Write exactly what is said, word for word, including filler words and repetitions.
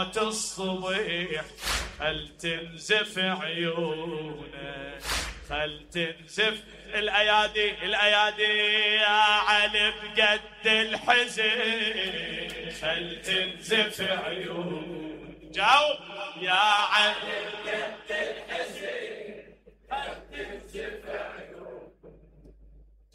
موت الصبيح خل تنزف عيونه، خل تنزف الأيادي الأيادي يا علي بقد الحزن، خل تنزف عيونه. جاوب يا علي